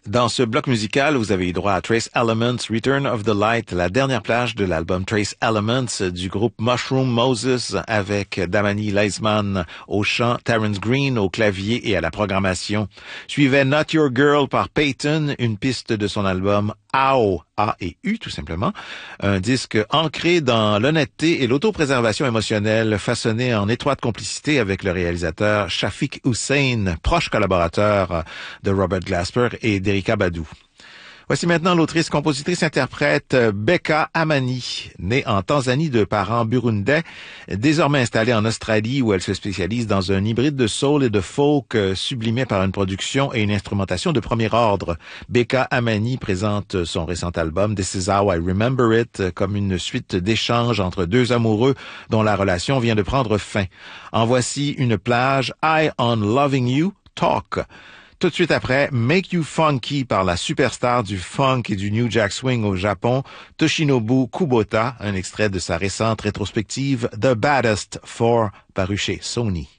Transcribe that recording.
Dans ce bloc musical, vous avez eu droit à Trace Elements, Return of the Light, la dernière plage de l'album Trace Elements du groupe Mushroom Moses avec Damani Leisman au chant, Terrence Green au clavier et à la programmation. Suivait Not Your Girl par Peyton, une piste de son album AO, A et U tout simplement, un disque ancré dans l'honnêteté et l'autopréservation émotionnelle, façonné en étroite complicité avec le réalisateur Shafiq Hussein, proche collaborateur de Robert Glasper et d'Erykah Badu. Voici maintenant l'autrice-compositrice-interprète Becca Amani, née en Tanzanie de parents burundais, désormais installée en Australie où elle se spécialise dans un hybride de soul et de folk sublimé par une production et une instrumentation de premier ordre. Becca Amani présente son récent album This Is How I Remember It comme une suite d'échanges entre deux amoureux dont la relation vient de prendre fin. En voici une plage, High on Loving You, Talk. Tout de suite après, Make You Funky par la superstar du funk et du New Jack Swing au Japon, Toshinobu Kubota, un extrait de sa récente rétrospective The Baddest 4 paru chez Sony.